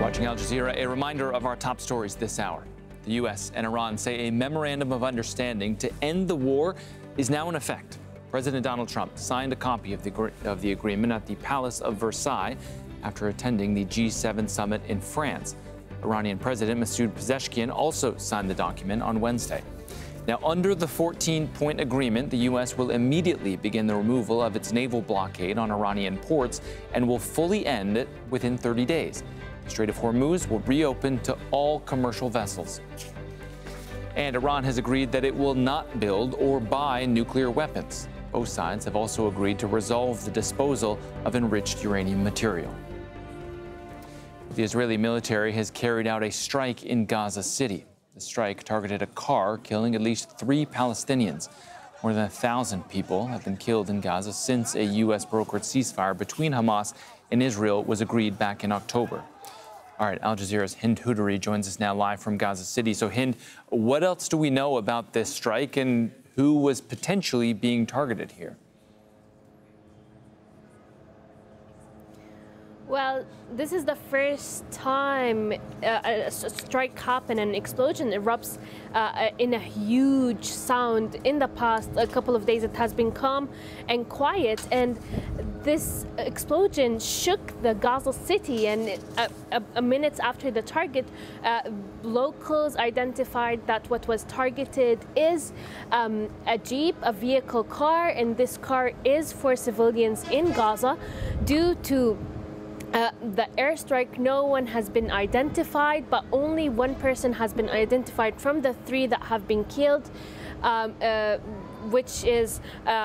Watching Al Jazeera, a reminder of our top stories this hour. The U.S. and Iran say a memorandum of understanding to end the war is now in effect. President Donald Trump signed a copy of the agreement at the Palace of Versailles after attending the G7 summit in France. Iranian President Masoud Pezeshkian also signed the document on Wednesday. Now, under the 14-point agreement, the U.S. will immediately begin the removal of its naval blockade on Iranian ports and will fully end it within 30 days. The Strait of Hormuz will reopen to all commercial vessels. And Iran has agreed that it will not build or buy nuclear weapons. Both sides have also agreed to resolve the disposal of enriched uranium material. The Israeli military has carried out a strike in Gaza City. The strike targeted a car, killing at least 3 Palestinians. More than 1,000 people have been killed in Gaza since a U.S.-brokered ceasefire between Hamas and Israel was agreed back in October. All right, Al Jazeera's Hind Hudari joins us now live from Gaza City. So, Hind, what else do we know about this strike and who was potentially being targeted here? Well, this is the first time a strike happened and an explosion erupts in a huge sound. In the past a couple of days, it has been calm and quiet, and this explosion shook the Gaza city. And minutes after the target, locals identified that what was targeted is a Jeep, a vehicle car, and this car is for civilians in Gaza. Due to the airstrike, no one has been identified, but only one person has been identified from the 3 that have been killed, which is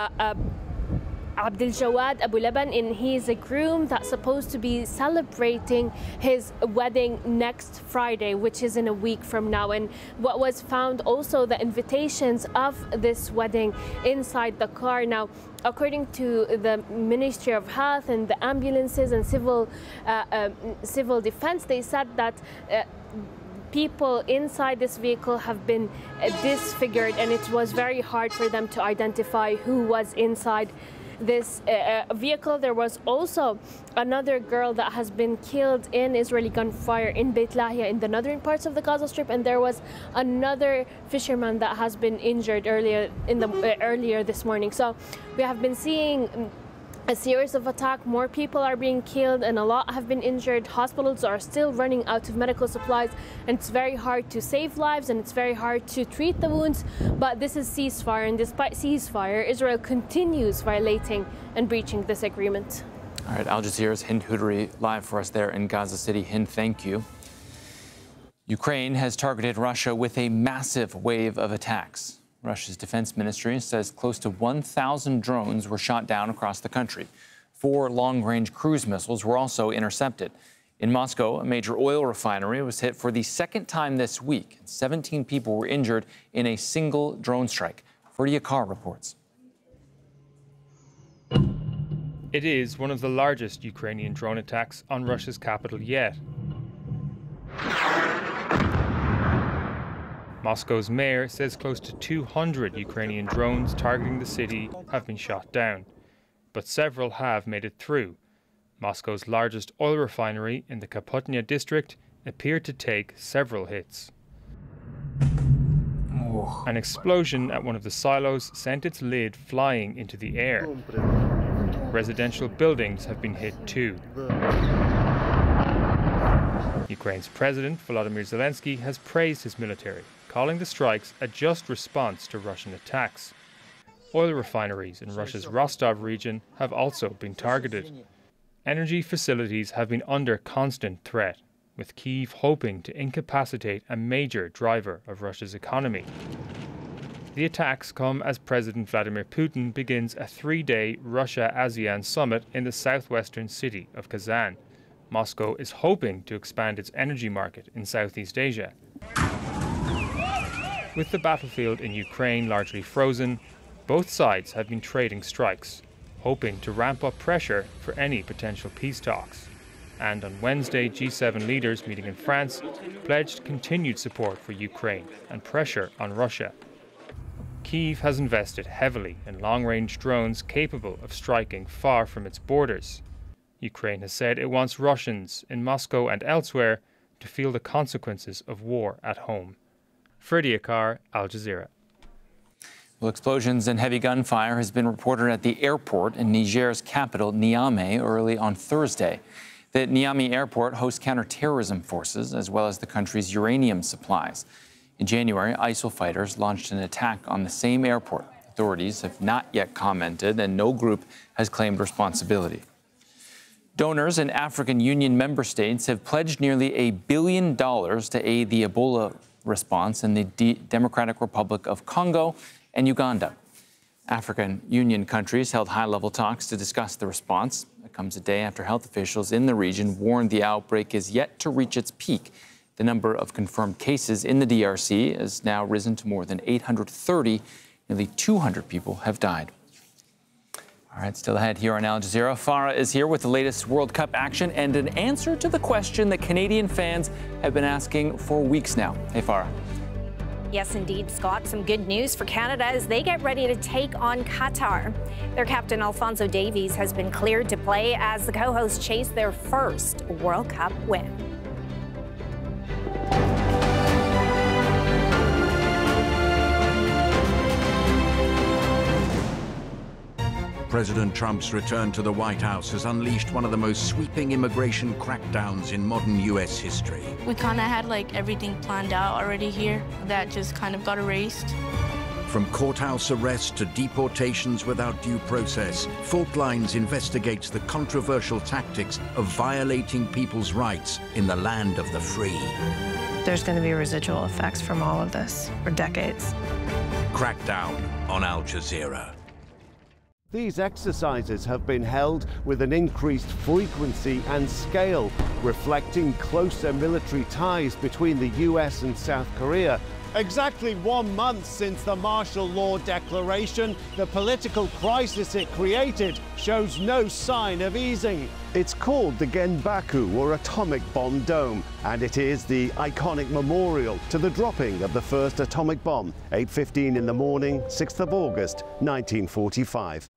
Abdel Jawad Abu Laban, and he's a groom that's supposed to be celebrating his wedding next Friday, which is in a week from now. And what was found also, the invitations of this wedding inside the car. Now, according to the Ministry of Health and the ambulances and civil defense, they said that people inside this vehicle have been disfigured, and it was very hard for them to identify who was inside this vehicle. There was also another girl that has been killed in Israeli gunfire in Beit Lahia in the northern parts of the Gaza Strip, and there was another fisherman that has been injured earlier this morning. So we have been seeing a series of attacks. More people are being killed and a lot have been injured. Hospitals are still running out of medical supplies, and it's very hard to save lives and it's very hard to treat the wounds. But this is ceasefire, and despite ceasefire, Israel continues violating and breaching this agreement. All right, Al Jazeera's Hind Hudari live for us there in Gaza City. Hind, thank you. Ukraine has targeted Russia with a massive wave of attacks. Russia's defense ministry says close to 1,000 drones were shot down across the country. 4 long-range cruise missiles were also intercepted. In Moscow, a major oil refinery was hit for the second time this week. 17 people were injured in a single drone strike. Ferdy Akar reports. It is one of the largest Ukrainian drone attacks on Russia's capital yet. Moscow's mayor says close to 200 Ukrainian drones targeting the city have been shot down, but several have made it through. Moscow's largest oil refinery in the Kapotnya district appeared to take several hits. An explosion at one of the silos sent its lid flying into the air. Residential buildings have been hit too. Ukraine's President Volodymyr Zelensky has praised his military, calling the strikes a just response to Russian attacks. Oil refineries in Russia's Rostov region have also been targeted. Energy facilities have been under constant threat, with Kyiv hoping to incapacitate a major driver of Russia's economy. The attacks come as President Vladimir Putin begins a 3-day Russia-ASEAN summit in the southwestern city of Kazan. Moscow is hoping to expand its energy market in Southeast Asia. With the battlefield in Ukraine largely frozen, both sides have been trading strikes, hoping to ramp up pressure for any potential peace talks. And on Wednesday, G7 leaders meeting in France pledged continued support for Ukraine and pressure on Russia. Kyiv has invested heavily in long-range drones capable of striking far from its borders. Ukraine has said it wants Russians in Moscow and elsewhere to feel the consequences of war at home. Freddie Akar, Al Jazeera. Well, explosions and heavy gunfire has been reported at the airport in Niger's capital, Niamey, early on Thursday. The Niamey airport hosts counterterrorism forces as well as the country's uranium supplies. In January, ISIL fighters launched an attack on the same airport. Authorities have not yet commented, and no group has claimed responsibility. Donors in African Union member states have pledged nearly $1 billion to aid the Ebola response in the Democratic Republic of Congo and Uganda. African Union countries held high-level talks to discuss the response. It comes a day after health officials in the region warned the outbreak is yet to reach its peak. The number of confirmed cases in the DRC has now risen to more than 830. Nearly 200 people have died. All right, still ahead here on Al Jazeera, Farah is here with the latest World Cup action and an answer to the question that Canadian fans have been asking for weeks now. Hey, Farah. Yes, indeed, Scott. Some good news for Canada as they get ready to take on Qatar. Their captain, Alphonso Davies, has been cleared to play as the co-hosts chase their first World Cup win. President Trump's return to the White House has unleashed one of the most sweeping immigration crackdowns in modern U.S. history. We kind of had like everything planned out already here. That just kind of got erased. From courthouse arrests to deportations without due process, Fault Lines investigates the controversial tactics of violating people's rights in the land of the free. There's going to be residual effects from all of this for decades. Crackdown on Al Jazeera. These exercises have been held with an increased frequency and scale, reflecting closer military ties between the US and South Korea. Exactly 1 month since the martial law declaration, the political crisis it created shows no sign of easing. It's called the Genbaku, or Atomic Bomb Dome, and it is the iconic memorial to the dropping of the first atomic bomb, 8:15 in the morning, 6th of August, 1945.